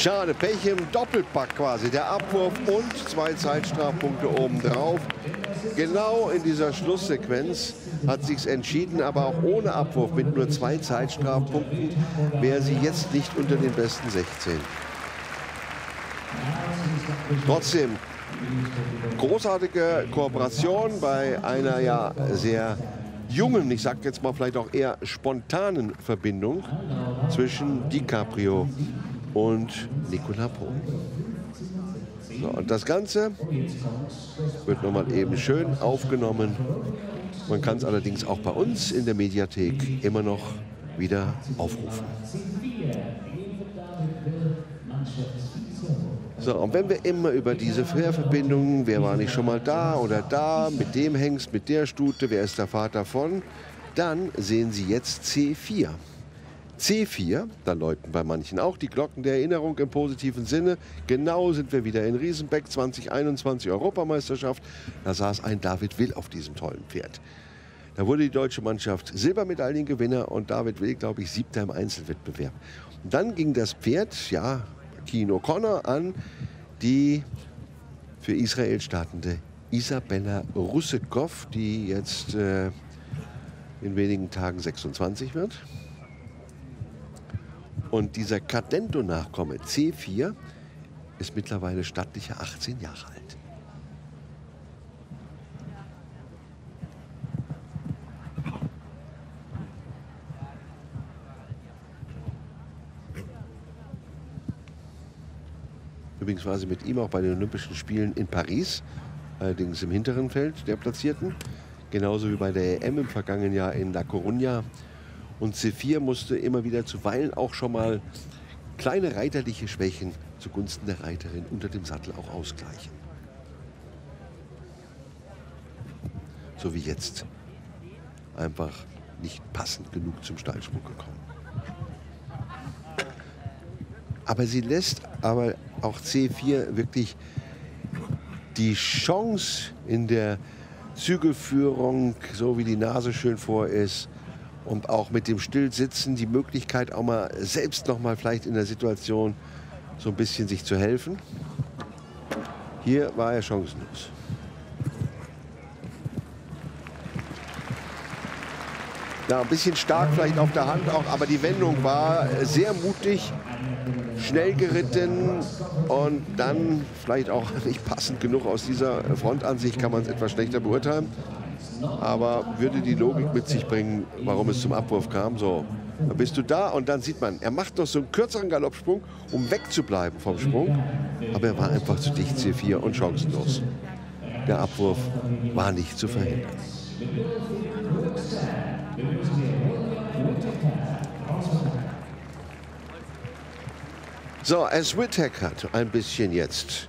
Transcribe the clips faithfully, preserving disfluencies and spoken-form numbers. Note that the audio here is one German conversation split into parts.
Schade, Pech im Doppelpack quasi. Der Abwurf und zwei Zeitstrafpunkte obendrauf. Genau in dieser Schlusssequenz hat sich's entschieden, aber auch ohne Abwurf mit nur zwei Zeitstrafpunkten wäre sie jetzt nicht unter den besten sechzehn. Trotzdem, großartige Kooperation bei einer ja sehr jungen, ich sag jetzt mal vielleicht auch eher spontanen Verbindung zwischen DiCaprio und Nicolas Pohl. So, und das Ganze wird nochmal eben schön aufgenommen. Man kann es allerdings auch bei uns in der Mediathek immer noch wieder aufrufen. So, und wenn wir immer über diese Querverbindungen, wer war nicht schon mal da oder da, mit dem Hengst, mit der Stute, wer ist der Vater von, dann sehen Sie jetzt C vier. C vier, da läuten bei manchen auch die Glocken der Erinnerung im positiven Sinne. Genau sind wir wieder in Riesenbeck, zwanzig einundzwanzig Europameisterschaft. Da saß ein David Will auf diesem tollen Pferd. Da wurde die deutsche Mannschaft Silbermedaillengewinner und David Will, glaube ich, siebter im Einzelwettbewerb. Und dann ging das Pferd, ja, Keen O'Connor an die für Israel startende Isabella Russakow, die jetzt äh, in wenigen Tagen sechsundzwanzig wird. Und dieser Cadento-Nachkomme C vier ist mittlerweile stattliche achtzehn Jahre alt. Übrigens war sie mit ihm auch bei den Olympischen Spielen in Paris, allerdings im hinteren Feld der Platzierten. Genauso wie bei der E M im vergangenen Jahr in La Coruña. Und C vier musste immer wieder zuweilen auch schon mal kleine reiterliche Schwächen zugunsten der Reiterin unter dem Sattel auch ausgleichen. So wie jetzt. Einfach nicht passend genug zum Stallsprung gekommen. Aber sie lässt aber auch C vier wirklich die Chance in der Zügelführung, so wie die Nase schön vor ist, und auch mit dem Stillsitzen die Möglichkeit, auch mal selbst noch mal vielleicht in der Situation so ein bisschen sich zu helfen. Hier war er chancenlos. Ja, ein bisschen stark vielleicht auf der Hand auch, aber die Wendung war sehr mutig, schnell geritten und dann vielleicht auch nicht passend genug. Aus dieser Frontansicht kann man es etwas schlechter beurteilen. Aber würde die Logik mit sich bringen, warum es zum Abwurf kam. So, dann bist du da und dann sieht man, er macht noch so einen kürzeren Galoppsprung, um wegzubleiben vom Sprung. Aber er war einfach zu dicht, C vier, und chancenlos. Der Abwurf war nicht zu verhindern. So, es Whittaker ein bisschen jetzt.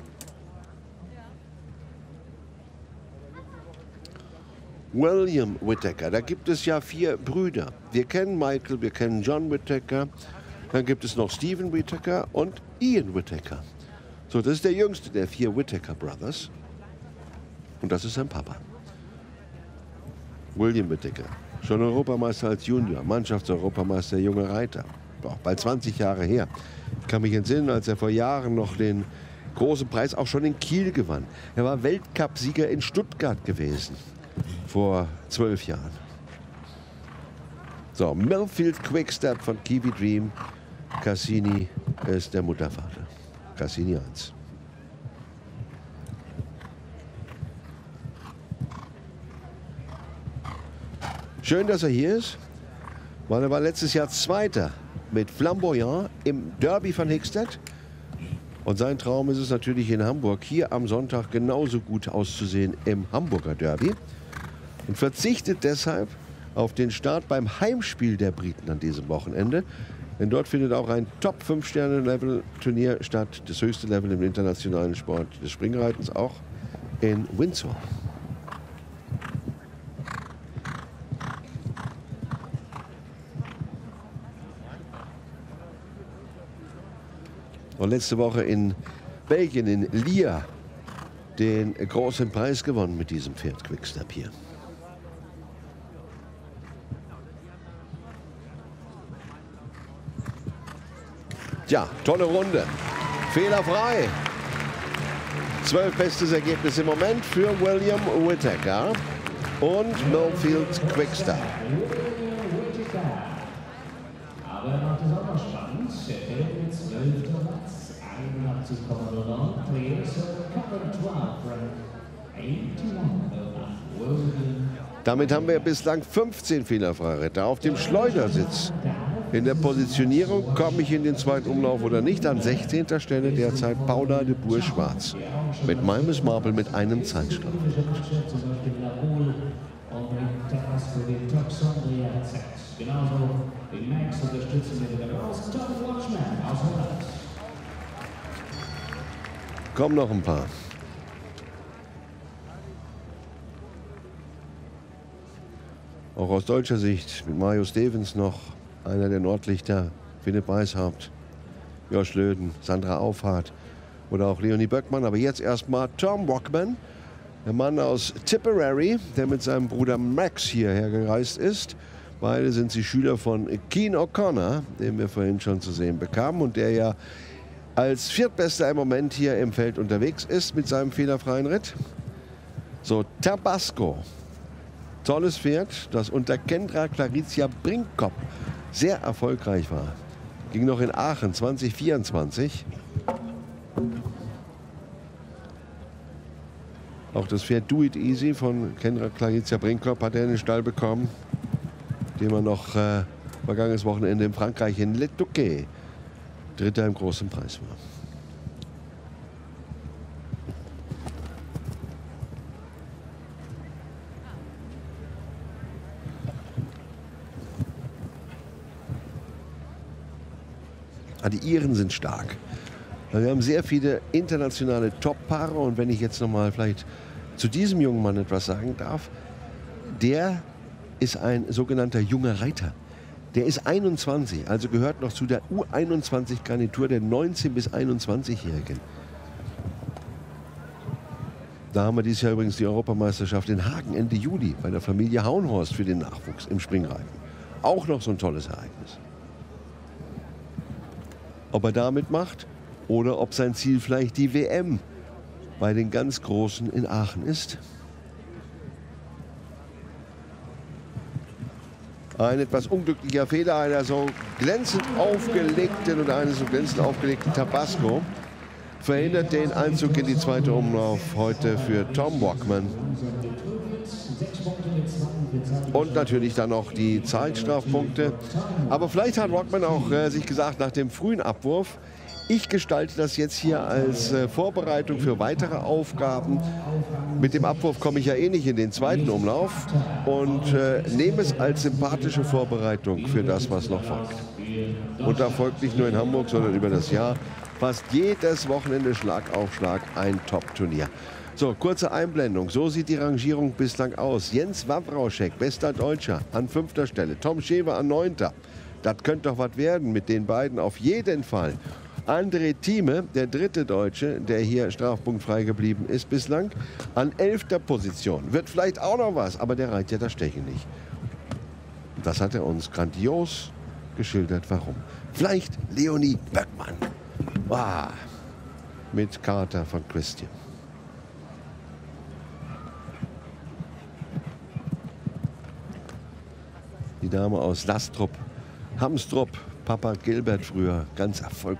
William Whittaker, da gibt es ja vier Brüder. Wir kennen Michael, wir kennen John Whittaker, dann gibt es noch Stephen Whittaker und Ian Whittaker. So, das ist der jüngste der vier Whittaker Brothers. Und das ist sein Papa. William Whittaker, schon Europameister als Junior, Mannschaftseuropameister, junger Reiter. Auch bald zwanzig Jahre her. Ich kann mich entsinnen, als er vor Jahren noch den großen Preis auch schon in Kiel gewann. Er war Weltcupsieger in Stuttgart gewesen. Vor zwölf Jahren. So, Millfield Quickstep von Kiwi Dream. Cassini ist der Muttervater. Cassini eins. Schön, dass er hier ist, weil er war letztes Jahr Zweiter mit Flamboyant im Derby von Hickstead. Und sein Traum ist es natürlich in Hamburg, hier am Sonntag genauso gut auszusehen im Hamburger Derby. Und verzichtet deshalb auf den Start beim Heimspiel der Briten an diesem Wochenende. Denn dort findet auch ein Top fünf Sterne Level Turnier statt, das höchste Level im internationalen Sport des Springreitens, auch in Windsor. Und letzte Woche in Belgien, in Lier, den großen Preis gewonnen mit diesem Pferd Quickstep hier. Ja, tolle Runde. Fehlerfrei. Zwölf bestes Ergebnis im Moment für William Whittaker und Millfield Quickstep. Aber er macht es auch noch spannend. Er fällt mit zwölfter Platz. einundachtzig Komma null neun. Players Cover zwölf from einundachtzig. Damit haben wir bislang fünfzehn fehlerfreie Ritter auf dem Schleudersitz. In der Positionierung komme ich in den zweiten Umlauf oder nicht. An sechzehnter Stelle derzeit Paula de Boer-Schwarz mit Miles Marple mit einem Zeitstrafe. Kommen noch ein paar. Auch aus deutscher Sicht mit Mario Stevens noch einer der Nordlichter, Philipp Weishaupt, Josh Löden, Sandra Aufhardt oder auch Leonie Böckmann. Aber jetzt erstmal Tom Walkman, der Mann aus Tipperary, der mit seinem Bruder Max hierher gereist ist. Beide sind sie Schüler von Cian O'Connor, den wir vorhin schon zu sehen bekamen und der ja als Viertbester im Moment hier im Feld unterwegs ist mit seinem fehlerfreien Ritt. So, Tabasco. Tolles Pferd, das unter Kendra Claricia Brinkkop sehr erfolgreich war. Ging noch in Aachen zwanzig vierundzwanzig. Auch das Pferd Do It Easy von Kendra Claricia Brinkkop hat er in den Stall bekommen, dem er noch äh, vergangenes Wochenende in Frankreich in Le Touquet Dritter im großen Preis war. Die Iren sind stark. Wir haben sehr viele internationale Top-Paare und wenn ich jetzt noch mal vielleicht zu diesem jungen Mann etwas sagen darf, der ist ein sogenannter junger Reiter. Der ist einundzwanzig, also gehört noch zu der U einundzwanzig-Garnitur der neunzehn- bis einundzwanzigjährigen. Da haben wir dieses Jahr übrigens die Europameisterschaft in Hagen Ende Juli bei der Familie Hauenhorst für den Nachwuchs im Springreiten. Auch noch so ein tolles Ereignis. Ob er damit macht oder ob sein Ziel vielleicht die W M bei den ganz Großen in Aachen ist. Ein etwas unglücklicher Fehler einer so glänzend aufgelegten oder eines so glänzend aufgelegten Tabasco verhindert den Einzug in die zweite Umlauf heute für Tom Walkman. Und natürlich dann noch die Zeitstrafpunkte. Aber vielleicht hat Walkman auch äh, sich gesagt, nach dem frühen Abwurf, ich gestalte das jetzt hier als äh, Vorbereitung für weitere Aufgaben. Mit dem Abwurf komme ich ja eh nicht in den zweiten Umlauf und äh, nehme es als sympathische Vorbereitung für das, was noch folgt. Und da folgt nicht nur in Hamburg, sondern über das Jahr fast jedes Wochenende Schlag auf Schlag ein Top-Turnier. So, kurze Einblendung. So sieht die Rangierung bislang aus. Jens Wawrauschek, bester Deutscher, an fünfter Stelle. Tom Schewe an neunter. Das könnte doch was werden mit den beiden auf jeden Fall. André Thieme, der dritte Deutsche, der hier strafpunktfrei geblieben ist bislang, an elfter Position. Wird vielleicht auch noch was, aber der reiht ja das Stechen nicht. Das hat er uns grandios geschildert, warum. Vielleicht Leonie Böckmann. Wow. Mit Carter von Christian. Die Dame aus Lastrup, Hamstrup, Papa Gilbert früher ganz erfolgreich.